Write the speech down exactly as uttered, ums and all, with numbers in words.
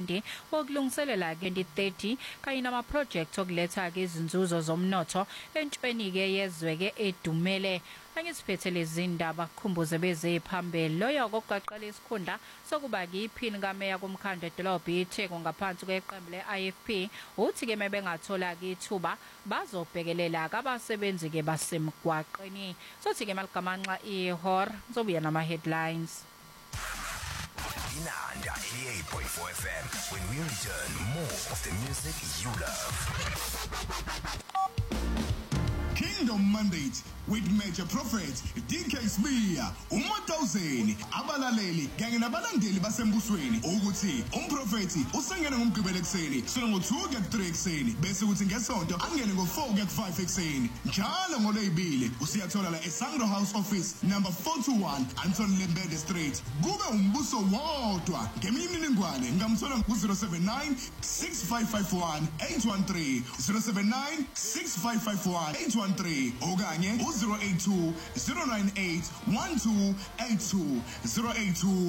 wokulungiselela twenty thirty kanye nama-project okuletha-ke izinzuzo zomnotho entshweni-ke yezwe-ke edumele. Angisiphethe lezi ndaba kukhumbuze beze phambili loyo kokuqaqala isikhundla sokuba-ke iphini kameya kumkhandlu edolobha iTheku ngaphansi kweqembu le-I F P uthi-ke mebengathola-ke ithuba bazobhekelela-ke abasebenzi-ke basemgwaqeni. Sothi-ke maligamanxa ihora sobuya nama-headlines. Inanda eighty-eight point four F M. When we return, more of the music you love. Kingdom Mandate with Major Prophet D K Smear uMatawuzeni abalaleli kanye nabalandeli basembusweni ukuthi umprofeti usengena ngomgqibelo ekseni sona ngo two kuya three ekseni bese ukuthi ngesonto angene ngo four kuya five ekseni njalo ngolwebile usiyathola la eSangro House Office number four twenty-one Anton Lembede Street. Kube umbuso wodwa ngemininingwane ngamthola ku zero seven nine six five five one eight one three zero seven nine six five five one eight one three okanye zero eight two zero nine eight one two eight two zero eight two